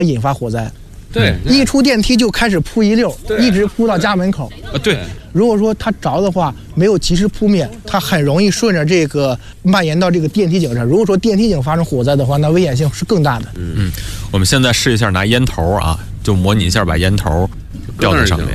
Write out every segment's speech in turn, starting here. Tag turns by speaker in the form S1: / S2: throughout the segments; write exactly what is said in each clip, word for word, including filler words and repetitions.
S1: 引发火灾。
S2: 对，
S1: 一出电梯就开始扑一溜，一直扑到家门口。
S2: 啊，对。
S1: 如果说它着的话，没有及时扑灭，它很容易顺着这个蔓延到这个电梯井上。如果说电梯井发生火灾的话，那危险性是更大的。
S3: 嗯嗯，我们现在试一下拿烟头啊，就模拟一下把烟头吊在上面。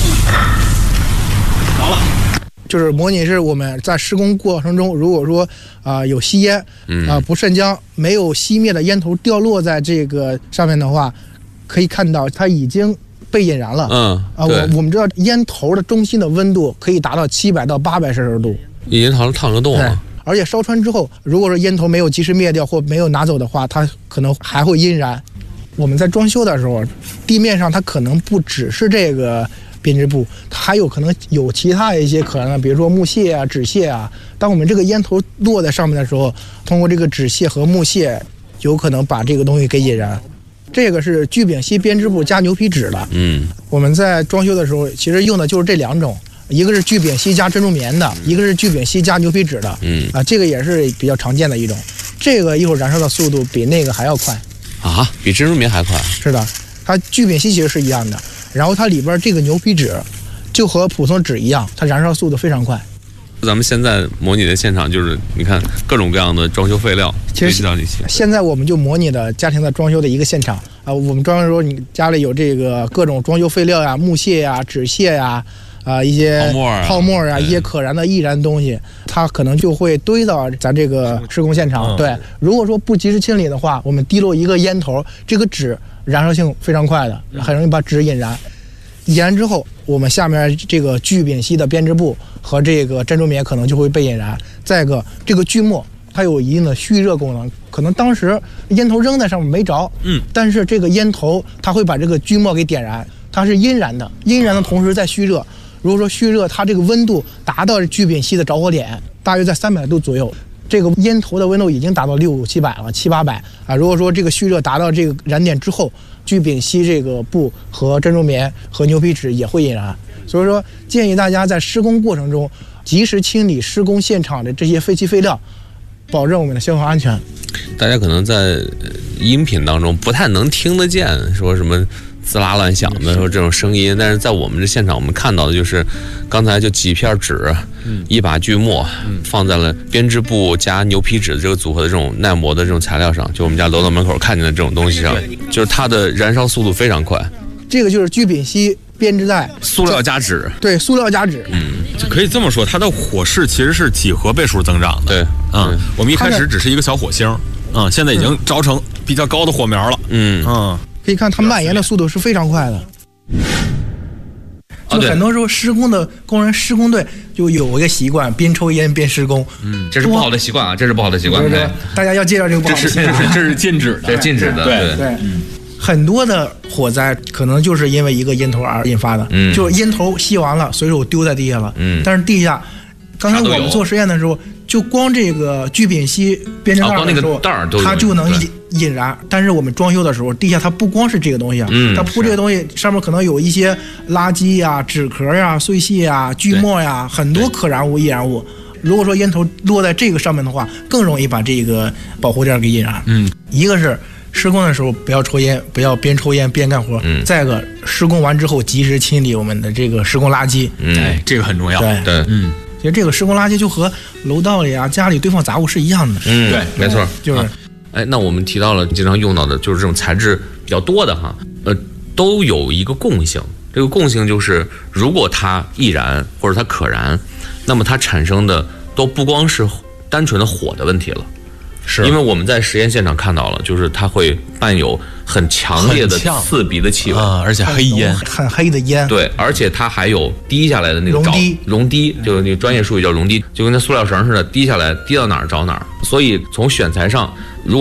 S2: 好了。
S1: 就是模拟是我们在施工过程中，如果说啊、呃、有吸烟，啊、呃、不慎将没有熄灭的烟头掉落在这个上面的话，可以看到它已经被引燃了。
S2: 嗯
S1: 啊，我我们知道烟头的中心的温度可以达到七百到八百摄氏度，
S2: 已经烫烫个洞了。
S1: 而且烧穿之后，如果说烟头没有及时灭掉或没有拿走的话，它可能还会阴燃。我们在装修的时候，地面上它可能不只是这个编织布，它还有可能有其他一些可能的，比如说木屑啊、纸屑啊。当我们这个烟头落在上面的时候，通过这个纸屑和木屑，有可能把这个东西给引燃。这个是聚丙烯编织布加牛皮纸的。
S2: 嗯，
S1: 我们在装修的时候，其实用的就是这两种，一个是聚丙烯加珍珠棉的，一个是聚丙烯加牛皮纸的。
S2: 嗯，
S1: 啊，这个也是比较常见的一种。这个一会儿燃烧的速度比那个还要快。
S2: 啊，比珍珠棉还快？
S1: 是的，它聚丙烯其实是一样的。然后它里边这个牛皮纸就和普通纸一样，它燃烧速度非常快。
S2: 咱们现在模拟的现场就是你看各种各样的装修废料堆积到一起。
S1: 现在我们就模拟的家庭的装修的一个现场啊，我们装修的时候，你家里有这个各种装修废料呀、木屑呀、纸屑呀，啊一些
S2: 泡沫啊、
S1: 泡沫啊、一些可燃的易燃东西，它可能就会堆到咱这个施工现场。
S3: 嗯、
S1: 对，如果说不及时清理的话，我们滴落一个烟头，这个纸燃烧性非常快的，很容易把纸引燃。引燃之后，我们下面这个聚丙烯的编织布和这个珍珠棉可能就会被引燃。再一个，这个锯末它有一定的蓄热功能，可能当时烟头扔在上面没着，
S3: 嗯，
S1: 但是这个烟头它会把这个锯末给点燃，它是阴燃的，阴燃的同时在蓄热。如果说蓄热，它这个温度达到聚丙烯的着火点，大约在三百度左右。这个烟头的温度已经达到六七百了，七八百啊。如果说这个蓄热达到这个燃点之后，聚丙烯这个布和珍珠棉和牛皮纸也会引燃。所以说，建议大家在施工过程中及时清理施工现场的这些废弃废料，保证我们的消防安全。
S2: 大家可能在音频当中不太能听得见说什么滋啦乱响的说这种声音，但是在我们这现场我们看到的就是刚才就几片纸、嗯、一把锯末、嗯、放在了编织布加牛皮纸这个组合的这种耐磨的这种材料上，就我们家楼道门口看见的这种东西上，就是它的燃烧速度非常快。
S1: 这个就是聚丙烯编织袋，
S2: 塑料加纸，
S1: 对，塑料加纸，
S3: 嗯，就可以这么说，它的火势其实是几何倍数增长的。
S2: 对，
S3: 嗯，我们一开始只是一个小火星，嗯，现在已经着成比较高的火苗了。
S2: 嗯
S3: 嗯。
S1: 可以看它蔓延的速度是非常快的。就很多时候施工的工人施工队就有一个习惯，边抽烟边施工。
S2: 嗯，这是不好的习惯啊，这是不好的习惯。
S1: 对，大家要戒掉这个不好的习惯。
S3: 这是禁止的，
S2: 这是禁止的。
S3: 对
S1: 对，很多的火灾可能就是因为一个烟头而引发的。嗯，就是烟头吸完了，随手丢在地下了。嗯，但是地下，刚才我们做实验的时候，就光这个聚丙烯编织袋的时候，它就能引引燃。但是我们装修的时候，地下它不光是这个东西啊，
S2: 嗯、
S1: 它铺这个东西上面可能有一些垃圾呀、纸壳呀、碎屑呀、锯末呀，很多可燃物、易燃物。如果说烟头落在这个上面的话，更容易把这个保护垫给引燃。
S3: 嗯，
S1: 一个是施工的时候不要抽烟，不要边抽烟边干活。嗯，再一个施工完之后及时清理我们的这个施工垃圾。
S3: 嗯，哎，这个很重要。
S1: 对
S2: 对，
S3: 嗯。
S1: 其实这个施工垃圾就和楼道里啊、家里堆放杂物是一样的。
S2: 嗯，对，没错，
S1: 就是。
S2: 哎，那我们提到了经常用到的，就是这种材质比较多的哈，呃，都有一个共性。这个共性就是，如果它易燃或者它可燃，那么它产生的都不光是单纯的火的问题了。是因为我们在实验现场看到了，就是它会伴有很强烈的刺鼻的气味
S3: 啊，而且黑烟，
S1: 很黑的烟。
S2: 对，而且它还有滴下来的那个
S1: 熔滴，
S2: 熔滴，就是那个专业术语叫熔滴，就跟那塑料绳似的，滴下来，滴到哪儿着哪儿。所以从选材上，如果